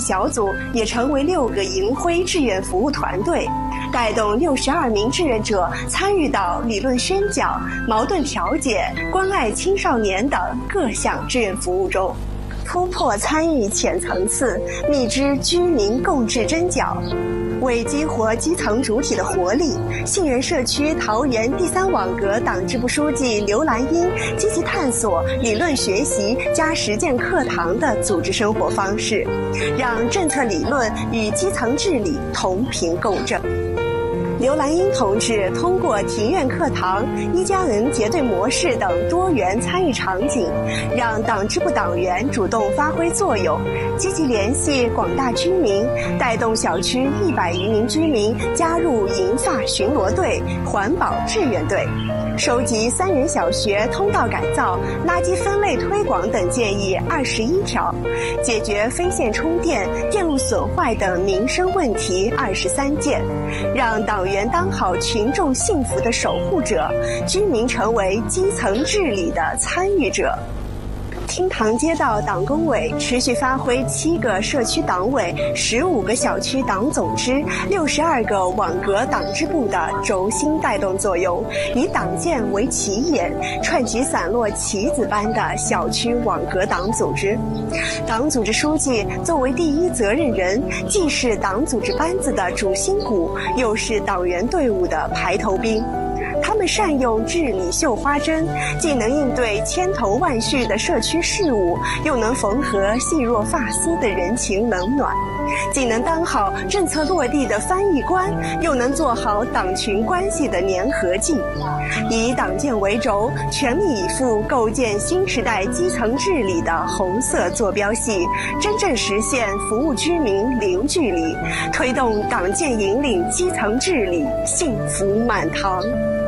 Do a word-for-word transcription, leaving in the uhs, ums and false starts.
小组也成为六个银辉志愿服务团队，带动六十二名志愿者参与到理论宣讲、矛盾调解、关爱青少年等各项志愿服务中，突破参与浅层次，觅知居民共治真角。为激活基层主体的活力，杏园社区桃园第三网格党支部书记刘兰英积极探索理论学习加实践课堂的组织生活方式，让政策理论与基层治理同频共振。刘兰英同志通过庭院课堂、一加 N 结对模式等多元参与场景，让党支部党员主动发挥作用，积极联系广大居民，带动小区一百余名居民加入银发巡逻队、环保志愿队，收集三元小学通道改造、垃圾分类推广等建议二十一条，解决非线充电、电路损坏等民生问题二十三件，让党员当好群众幸福的守护者，居民成为基层治理的参与者。厅堂街道党工委持续发挥七个社区党委、十五个小区党总支、六十二个网格党支部的轴心带动作用，以党建为起眼，串起散落棋子般的小区网格党组织。党组织书记作为第一责任人，既是党组织班子的主心骨，又是党员队伍的排头兵。他们善用治理绣花针，既能应对千头万绪的社区事务，又能缝合细若发丝的人情冷暖；既能当好政策落地的翻译官，又能做好党群关系的粘合剂。以党建为轴，全力以赴构建新时代基层治理的红色坐标系，真正实现服务居民零距离，推动党建引领基层治理幸福满堂。